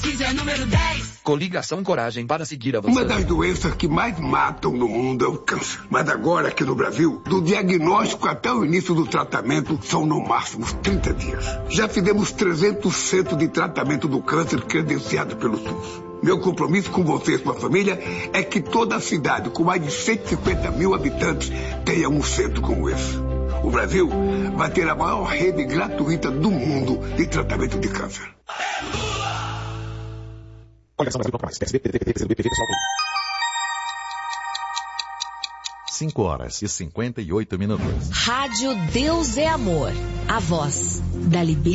É número 10. Coligação Coragem para seguir avançando. Uma das doenças que mais matam no mundo é o câncer. Mas agora, aqui no Brasil, do diagnóstico até o início do tratamento, são no máximo 30 dias. Já fizemos 300 centros de tratamento do câncer credenciados pelo SUS. Meu compromisso com você e sua família é que toda a cidade, com mais de 150 mil habitantes, tenha um centro como esse. O Brasil vai ter a maior rede gratuita do mundo de tratamento de câncer. Coligação Brasil Campo Mais, PSB, PDT, PCdoB, PV, pessoal. 5h58. Rádio Deus é Amor. A voz da liberdade.